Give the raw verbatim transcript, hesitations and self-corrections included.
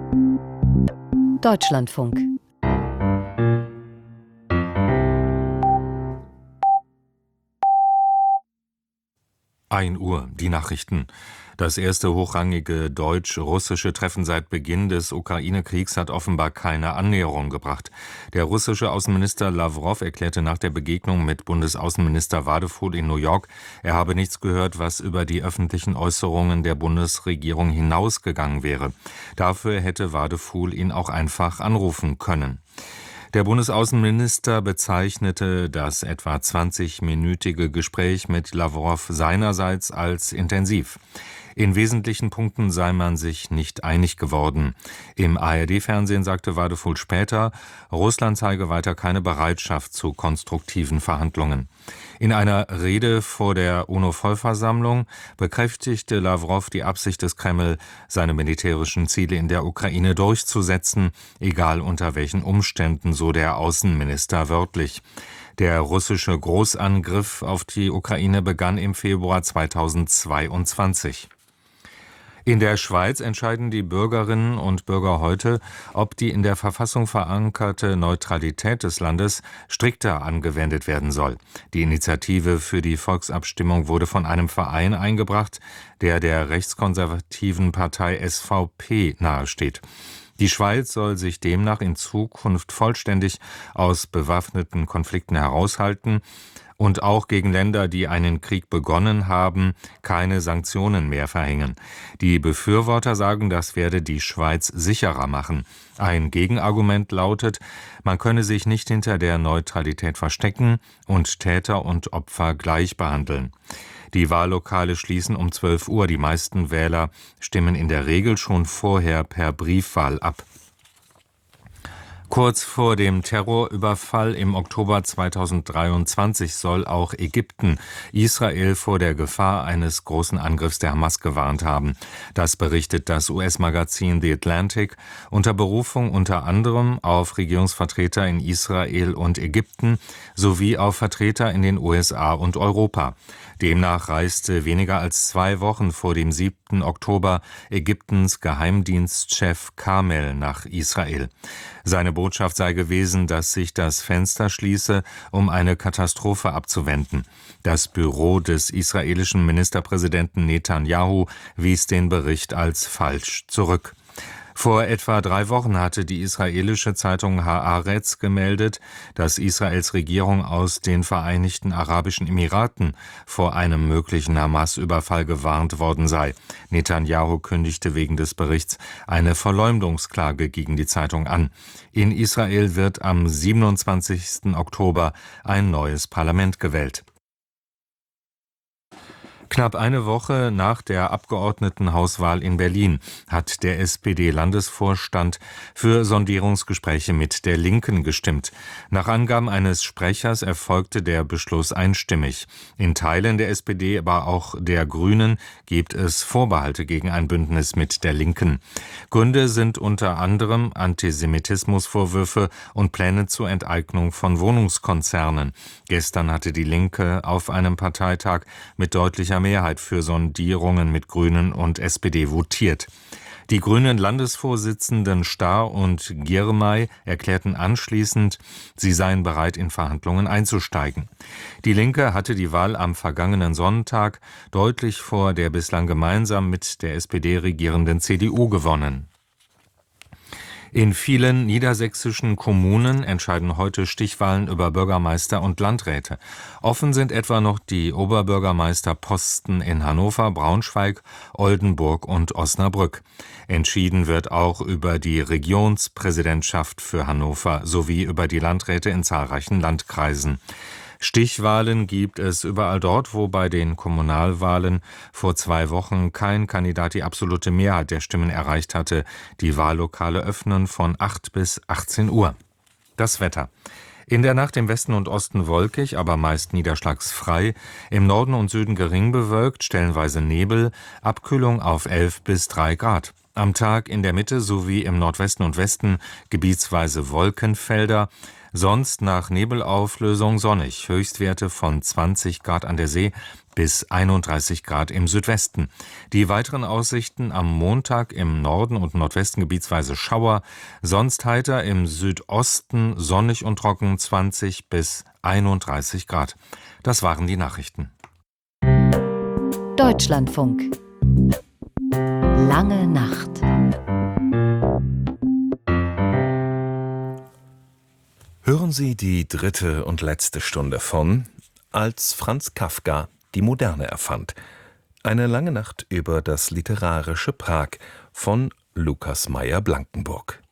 Deutschlandfunk. ein Uhr, die Nachrichten. Das erste hochrangige deutsch-russische Treffen seit Beginn des Ukraine-Kriegs hat offenbar keine Annäherung gebracht. Der russische Außenminister Lawrow erklärte nach der Begegnung mit Bundesaußenminister Wadefuhl in New York, er habe nichts gehört, was über die öffentlichen Äußerungen der Bundesregierung hinausgegangen wäre. Dafür hätte Wadefuhl ihn auch einfach anrufen können. Der Bundesaußenminister bezeichnete das etwa zwanzigminütige Gespräch mit Lawrow seinerseits als intensiv. In wesentlichen Punkten sei man sich nicht einig geworden. Im A R D-Fernsehen sagte Wadefuhl später, Russland zeige weiter keine Bereitschaft zu konstruktiven Verhandlungen. In einer Rede vor der UNO-Vollversammlung bekräftigte Lawrow die Absicht des Kreml, seine militärischen Ziele in der Ukraine durchzusetzen, egal unter welchen Umständen, so der Außenminister wörtlich. Der russische Großangriff auf die Ukraine begann im Februar zweitausendzweiundzwanzig. In der Schweiz entscheiden die Bürgerinnen und Bürger heute, ob die in der Verfassung verankerte Neutralität des Landes strikter angewendet werden soll. Die Initiative für die Volksabstimmung wurde von einem Verein eingebracht, der der rechtskonservativen Partei S V P nahesteht. Die Schweiz soll sich demnach in Zukunft vollständig aus bewaffneten Konflikten heraushalten und auch gegen Länder, die einen Krieg begonnen haben, keine Sanktionen mehr verhängen. Die Befürworter sagen, das werde die Schweiz sicherer machen. Ein Gegenargument lautet, man könne sich nicht hinter der Neutralität verstecken und Täter und Opfer gleich behandeln. Die Wahllokale schließen um zwölf Uhr. Die meisten Wähler stimmen in der Regel schon vorher per Briefwahl ab. Kurz vor dem Terrorüberfall im Oktober zweitausenddreiundzwanzig soll auch Ägypten Israel vor der Gefahr eines großen Angriffs der Hamas gewarnt haben. Das berichtet das U S-Magazin The Atlantic unter Berufung unter anderem auf Regierungsvertreter in Israel und Ägypten sowie auf Vertreter in den U S A und Europa. Demnach reiste weniger als zwei Wochen vor dem siebten Oktober Ägyptens Geheimdienstchef Kamel nach Israel. Seine Botschaft sei gewesen, dass sich das Fenster schließe, um eine Katastrophe abzuwenden. Das Büro des israelischen Ministerpräsidenten Netanyahu wies den Bericht als falsch zurück. Vor etwa drei Wochen hatte die israelische Zeitung Haaretz gemeldet, dass Israels Regierung aus den Vereinigten Arabischen Emiraten vor einem möglichen Hamas-Überfall gewarnt worden sei. Netanyahu kündigte wegen des Berichts eine Verleumdungsklage gegen die Zeitung an. In Israel wird am siebenundzwanzigsten Oktober ein neues Parlament gewählt. Knapp eine Woche nach der Abgeordnetenhauswahl in Berlin hat der S P D-Landesvorstand für Sondierungsgespräche mit der Linken gestimmt. Nach Angaben eines Sprechers erfolgte der Beschluss einstimmig. In Teilen der S P D, aber auch der Grünen gibt es Vorbehalte gegen ein Bündnis mit der Linken. Gründe sind unter anderem Antisemitismusvorwürfe und Pläne zur Enteignung von Wohnungskonzernen. Gestern hatte die Linke auf einem Parteitag mit deutlicher Mehrheit für Sondierungen mit Grünen und S P D votiert. Die grünen Landesvorsitzenden Starr und Girmay erklärten anschließend, sie seien bereit, in Verhandlungen einzusteigen. Die Linke hatte die Wahl am vergangenen Sonntag deutlich vor der bislang gemeinsam mit der S P D regierenden C D U gewonnen. In vielen niedersächsischen Kommunen entscheiden heute Stichwahlen über Bürgermeister und Landräte. Offen sind etwa noch die Oberbürgermeisterposten in Hannover, Braunschweig, Oldenburg und Osnabrück. Entschieden wird auch über die Regionspräsidentschaft für Hannover sowie über die Landräte in zahlreichen Landkreisen. Stichwahlen gibt es überall dort, wo bei den Kommunalwahlen vor zwei Wochen kein Kandidat die absolute Mehrheit der Stimmen erreicht hatte. Die Wahllokale öffnen von acht bis achtzehn Uhr. Das Wetter. In der Nacht im Westen und Osten wolkig, aber meist niederschlagsfrei. Im Norden und Süden gering bewölkt, stellenweise Nebel, Abkühlung auf elf bis drei Grad. Am Tag in der Mitte sowie im Nordwesten und Westen gebietsweise Wolkenfelder, sonst nach Nebelauflösung sonnig, Höchstwerte von zwanzig Grad an der See bis einunddreißig Grad im Südwesten. Die weiteren Aussichten: am Montag im Norden und Nordwesten gebietsweise Schauer, sonst heiter, im Südosten sonnig und trocken, zwanzig bis einunddreißig Grad. Das waren die Nachrichten. Deutschlandfunk. Lange Nacht. Hören Sie die dritte und letzte Stunde von Als Franz Kafka die Moderne erfand. Eine lange Nacht über das literarische Prag von Lukas Meyer-Blankenburg.